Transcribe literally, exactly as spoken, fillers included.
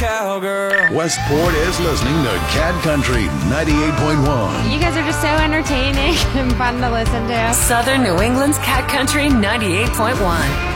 cowgirl. Westport is listening to Cat Country ninety-eight point one. You guys are just so entertaining and fun to listen to. Southern New England's Cat Country ninety-eight point one.